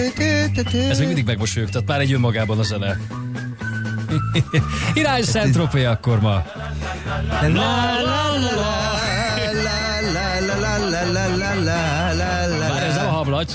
Ez még mindig megmosolyogtat, már egy önmagában a zene. Irány Saint-Tropez akkor ma. Bár ez nem a hablagy.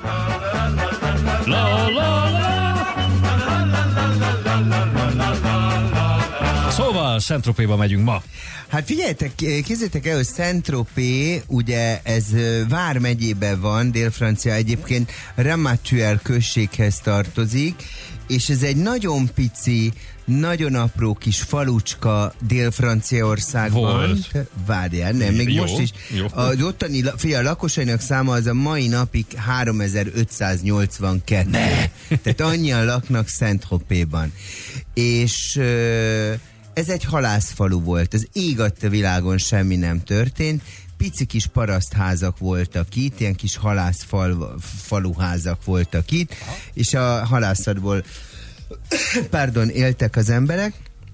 Szóval Saint-Tropezba megyünk ma. Hát figyeljetek, kézzétek el, hogy Saint-Tropez, ugye ez Vármegyében van, Dél-Francia, egyébként Ramatuelle községhez tartozik, és ez egy nagyon pici, nagyon apró kis falucska Dél-Franciaországban. Volt. Várjál, nem, még jó, most is. Jó. Az ottani lakosainak száma az a mai napig 3582. Tehát annyian laknak Saint-Tropezban. És ez egy halászfalu volt. Az ég adta világon semmi nem történt. Pici kis parasztházak voltak itt, ilyen kis halászfaluházak voltak itt, és a halászatból éltek az emberek.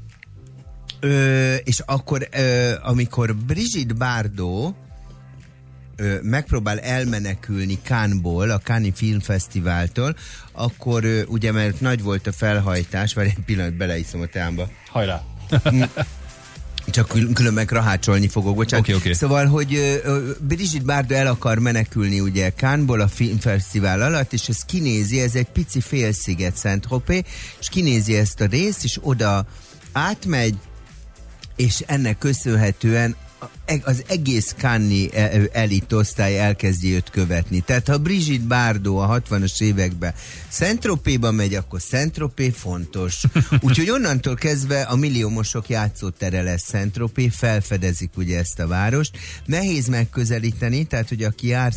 És akkor, amikor Brigitte Bardot megpróbál elmenekülni Cannesból, a Cannes Filmfesztiváltól, akkor ugye, mert nagy volt a felhajtás, vagy egy pillanat beleiszom a teámba. Hajrá! Csak különben rahácsolni fogok, bocsánat. Okay. Szóval, hogy Brigitte Bardot el akar menekülni ugye Cannesból a filmfesztivál alatt, és ez kinézi, ez egy pici félsziget Saint-Tropez, és kinézi ezt a részt, és oda átmegy, és ennek köszönhetően az egész Cannes-i elitosztály elkezdi őt követni. Tehát ha Brigitte Bardot a 60-as években Saint-Tropezba megy, akkor Saint-Tropez fontos. Úgyhogy onnantól kezdve a milliómosok játszótere lesz Saint-Tropez, felfedezik ugye ezt a várost. Nehéz megközelíteni, tehát hogy aki jár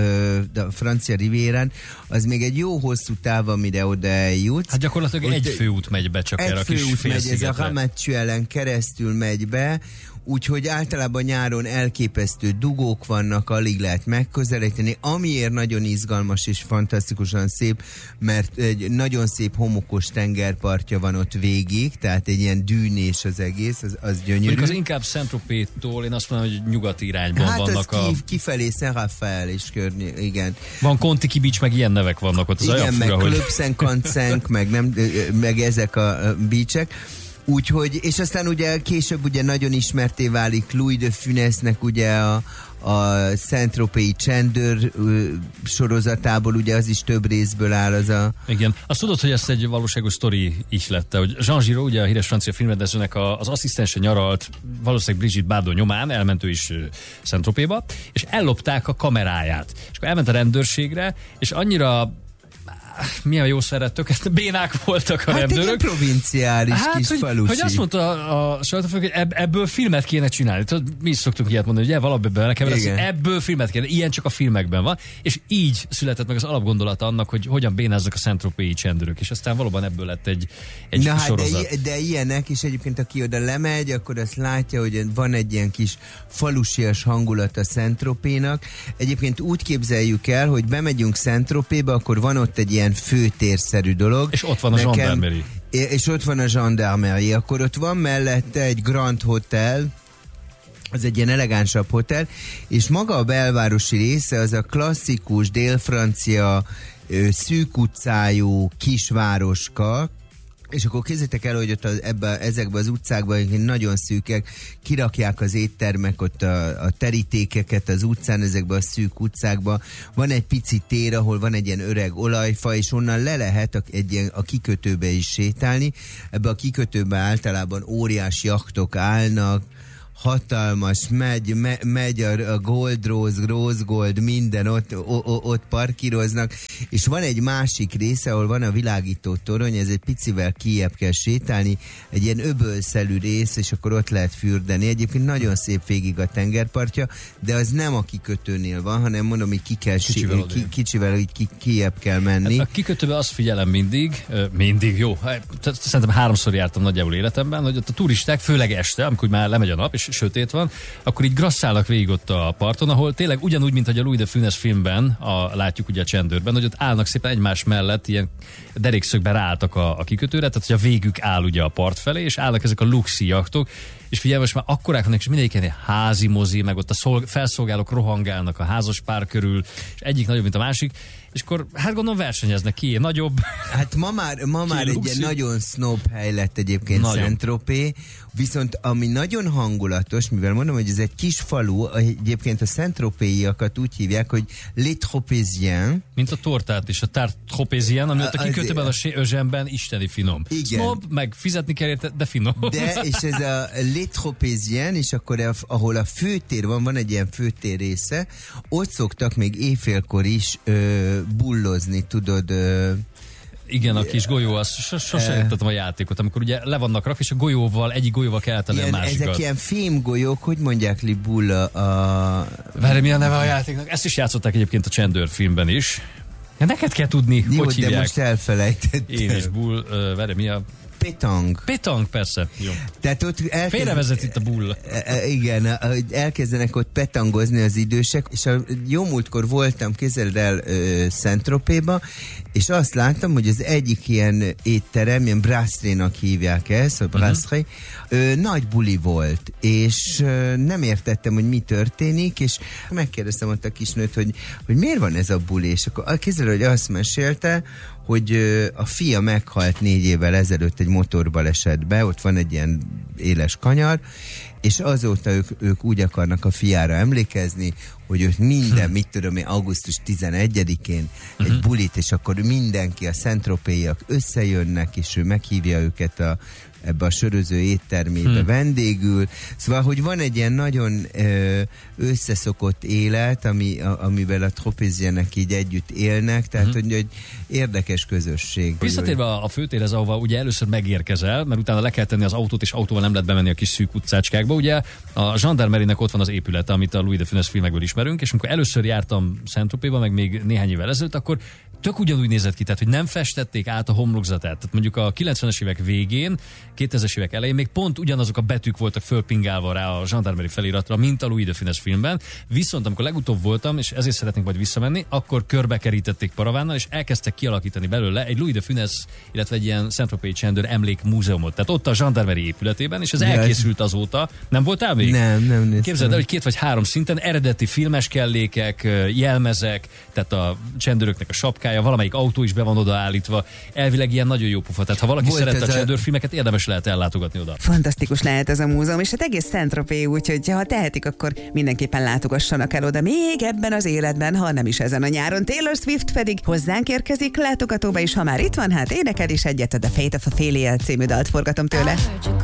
a francia rivérán, az még egy jó hosszú táv, amire oda eljut. Hát gyakorlatilag egy főút megy be csak erre a kis félszigetre. Ez a Ramatuellen keresztül megy be, úgyhogy általában nyáron elképesztő dugók vannak, alig lehet megközelíteni, amiért nagyon izgalmas és fantasztikusan szép, mert egy nagyon szép homokos tengerpartja van ott végig, tehát egy ilyen dűnés az egész, az gyönyörű. Mondjuk az inkább Saint-Tropez-tól, én azt mondom, hogy nyugati irányban hát vannak kifelé Saint-Raphael és környék, igen. Van Contiki Beach, meg ilyen nevek vannak ott, az igen, olyan fura, meg hogy... Klöpszenkancenk, meg ezek a beachek. Úgyhogy, és aztán ugye később ugye nagyon ismerté válik Louis de Funèsnek ugye a Saint-Tropez-i csendőr sorozatából, ugye az is több részből áll az a... Igen. Azt tudod, hogy ez egy valóságos sztori ihlette, hogy Jean Giraud, ugye a híres francia filmrendezőnek az asszisztense nyaralt, valószínűleg Brigitte Bardot nyomán, elment ő is Saint-Tropezba, és ellopták a kameráját. És akkor elment a rendőrségre, és annyira milyen jó szerettök, bénák voltak a rendőrök. Hát egy provinciális kis falusi. Hogy azt mondta a sajtófőnök, hogy ebből filmet kéne csinálni. Tudod, mi is szoktunk ilyet mondani, hogy valamiben nekem ebből filmet kéne. Ilyen csak a filmekben van. És így született meg az alapgondolata annak, hogy hogyan bénázzak a Saint-Tropez-i csendőrök. És aztán valóban ebből lett egy sorozat. Hát de ilyenek, és egyébként aki oda lemegy, akkor azt látja, hogy van egy ilyen kis falusias hangulat a Saint-Tropez-nak. Egyébként úgy képzeljük el, hogy bemegyünk Saint-Tropez-be, akkor van ott egy ilyen főtérszerű dolog. És ott van a Gendarmerie. És ott van a Gendarmerie. Akkor ott van mellette egy Grand Hotel, az egy ilyen elegánsabb hotel, és maga a belvárosi része az a klasszikus dél-francia szűk utcájú kisvároska, és akkor képzeljétek el, hogy ott ezekben az utcákban nagyon szűkek, kirakják az éttermek ott a terítékeket az utcán, ezekben a szűk utcákban. Van egy pici tér, ahol van egy ilyen öreg olajfa, és onnan le lehet a kikötőbe is sétálni. Ebbe a kikötőbe általában óriás jachtok állnak, hatalmas, megy a Gold Rose Gold, minden, ott parkíroznak, és van egy másik része, ahol van a világító torony, ez egy picivel kijebb kell sétálni, egy ilyen öbölszelű rész, és akkor ott lehet fürdeni. Egyébként nagyon szép végig a tengerpartja, de az nem a kikötőnél van, hanem mondom, hogy kicsivel így kijebb kell menni. Hát a kikötőben azt figyelem mindig, jó, szerintem 3-szor jártam nagyjából életemben, hogy ott a turisták, főleg este, amikor már lemegy a nap, és sötét van, akkor így grasszálnak végig ott a parton, ahol tényleg ugyanúgy, mint hogy a Louis de Funès filmben, látjuk ugye a csendőrben, hogy ott állnak szépen egymás mellett, ilyen derékszögben ráálltak a kikötőre, tehát hogy a végük áll ugye a part felé, és állnak ezek a luxi jachtok, és figyelj, most már akkorák vannak, és mindegyiken házi mozi, meg ott a felszolgálók rohangálnak a házas pár körül, és egyik nagyobb, mint a másik, és akkor hát gondolom versenyeznek ki, nagyobb. Hát ma már egy ilyen nagyon snob hely lett egyébként Saint-Tropez, viszont ami nagyon hangulatos, mivel mondom, hogy ez egy kis falu, egyébként a Saint-Tropez-iakat úgy hívják, hogy Les Tropéziens. Mint a tortát is, a tart tropézien, ami ott a kikötőben, a Eugène-ben isteni finom. Igen. Snob, meg fizetni kell érte, de finom. De, és ez a Les Tropéziens, és akkor ahol a főtér van egy ilyen főtér része, ott szoktak még éjfélkor is bullozni, tudod. Igen, a kis golyó, az sose értettem a játékot, amikor ugye le vannak rakva, és egyik golyóval kell átadni a másikat. Ezek ilyen fémgolyók, hogy mondják li bulla Várj, mi a neve a játéknak? Ezt is játszották egyébként a Csendőrfilmben is. Ja, neked kell tudni, jó, hogy hívják. De most elfelejtettem. Én is várj, mi a... Pétank, persze. Jó. Tehát ott félrevezet itt a bull. Igen, elkezdenek ott petangozni az idősek, és a jó múltkor voltam, képzeld el, Saint-Tropez-ba, és azt láttam, hogy az egyik ilyen étterem, ilyen brasserie-nak hívják ezt, a brasserie, nagy buli volt, és nem értettem, hogy mi történik, és megkérdeztem ott a kisnőt, hogy miért van ez a buli, és akkor képzeld, hogy azt mesélte, hogy a fia meghalt 4 évvel ezelőtt egy motorbalesetbe, ott van egy ilyen éles kanyar, és azóta ők úgy akarnak a fiára emlékezni, hogy ők minden, mit tudom én, augusztus 11-én egy bulit, és akkor mindenki, a Saint-Tropez-iak összejönnek, és ő meghívja őket ebbe a söröző éttermébe vendégül. Szóval, hogy van egy ilyen nagyon összeszokott élet, amivel a tropéziennek így együtt élnek, tehát hogy egy érdekes közösség. Visszatérve a főtérhez, ahova ugye először megérkezel, mert utána le kell tenni az autót, és autóval nem lehet bemenni a kis szűk utcácskákba. Ugye a Gendarmerie-nek ott van az épülete, amit a Louis de Funès filmekből ismerünk, és amikor először jártam Saint-Tropez-ba, meg még néhány évvel ezelőtt, akkor tök ugyanúgy nézett ki, tehát hogy nem festették át a homlokzatát. Tehát mondjuk a 90-es évek végén, 2000-es évek elején még pont ugyanazok a betűk voltak fölpingálva rá a Gendarmerie feliratra, mint a Louis de Funès filmben. Viszont amikor legutóbb voltam, és ezért szeretnénk majd visszamenni, akkor körbekerítették paravánnal, és elkezdtek kialakítani belőle egy Louis de Funès, illetve egy ilyen Saint-Tropez csendőr emlékmúzeumot. Tehát ott a Gendarmerie épületében, és ez elkészült azóta. Nem voltál még? Nem. Képzeld el, hogy 2 vagy 3 szinten eredeti filmes kellékek, jelmezek, tehát a csendőröknek a sapkája, valamelyik autó is be van odaállítva. Elvileg ilyen nagyon jó pufa. Tehát ha valaki szerette a csendőrfilmeket, érdemes lehet ellátogatni oda. Fantasztikus lehet ez a múzeum, és hát egész Saint-Tropez, úgyhogy ha tehetik, akkor mindenképpen látogassanak el oda még ebben az életben, ha nem is ezen a nyáron. Taylor Swift pedig hozzánk érkezik látogatóba, és ha már itt van, hát énekel is egyet, a The Fate of Ophelia című dalt forgatom tőle.